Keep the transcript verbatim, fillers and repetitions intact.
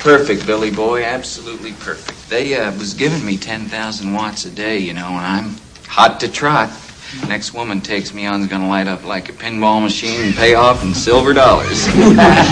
perfect, Billy boy, absolutely perfect. They uh, was giving me ten thousand watts a day, you know, and I'm hot to trot. Next woman takes me on is going to light up like a pinball machine and pay off in silver dollars.